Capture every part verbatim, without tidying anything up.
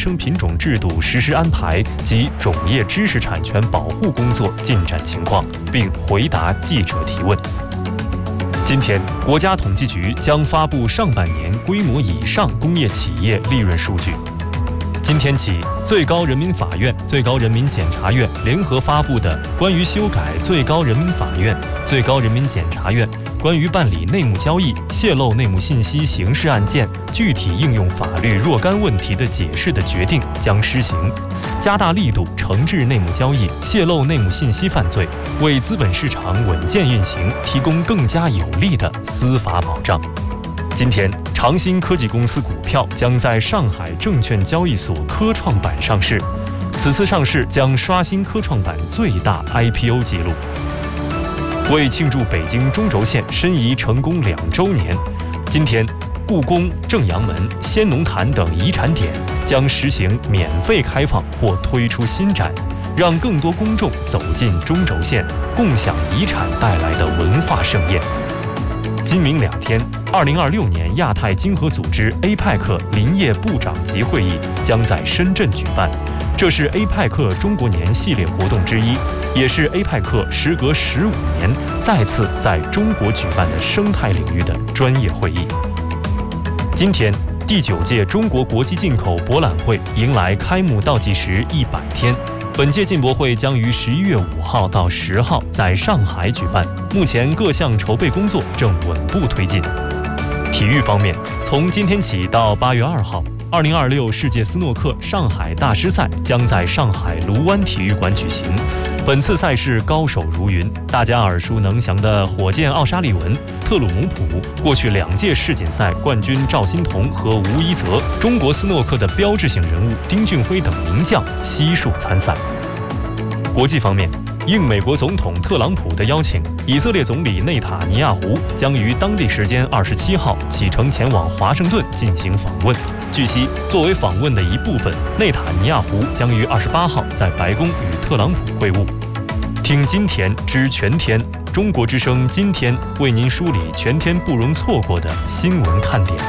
生品种制度实施安排及种业知识产权保护工作进展情况，并回答记者提问。今天，国家统计局将发布上半年规模以上工业企业利润数据。今天起，最高人民法院、最高人民检察院联合发布的关于修改最高人民法院、最高人民检察院关于办理内幕交易、泄露内幕信息刑事案件具体应用法律若干问题的解释的决定将施行，加大力度惩治内幕交易、泄露内幕信息犯罪，为资本市场稳健运行提供更加有力的司法保障。今天，长鑫科技公司股票将在上海证券交易所科创板上市，此次上市将刷新科创板最大 I P O 纪录。为庆祝北京中轴线申遗成功两周年，今天，故宫、正阳门、先农坛等遗产点将实行免费开放或推出新展，让更多公众走进中轴线，共享遗产带来的文化盛宴。今明两天，二零二六年亚太经合组织 A P E C 林业部长级会议将在深圳举办，这是 A P E C 中国年系列活动之一，也是 A P E C 时隔十五年再次在中国举办的生态领域的专业会议。今天，第九届中国国际进口博览会迎来开幕倒计时一百天。本届进博会将于十一月五号到十号在上海举办，目前各项筹备工作正稳步推进。体育方面，从今天起到八月二号，二零二六世界斯诺克上海大师赛将在上海卢湾体育馆举行。本次赛事高手如云，大家耳熟能详的火箭奥沙利文、特鲁姆普，过去两届世锦赛冠军赵心童和吴一泽，中国斯诺克的标志性人物丁俊晖等名将悉数参赛。国际方面，应美国总统特朗普的邀请，以色列总理内塔尼亚胡将于当地时间二十七号启程前往华盛顿进行访问。据悉，作为访问的一部分，内塔尼亚胡将于二十八号在白宫与特朗普会晤。听今天知全天，中国之声今天为您梳理全天不容错过的新闻看点。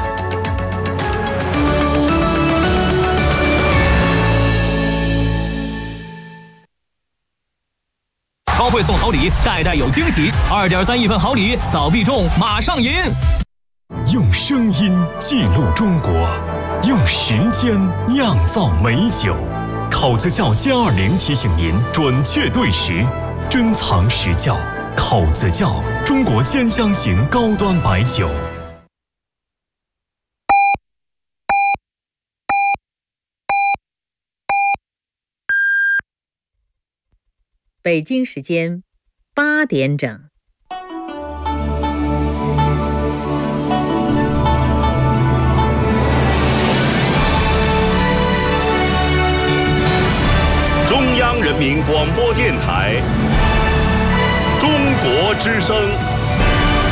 超会送好礼，代代有惊喜。二点三亿份好礼，早必中，马上赢！ 用声音记录中国，用时间酿造美酒。考子窖歼二零提醒您准确对时，珍藏实窖。考子窖，中国兼香型高端白酒。 北京时间八点整。 中央人民广播电台，中国之声。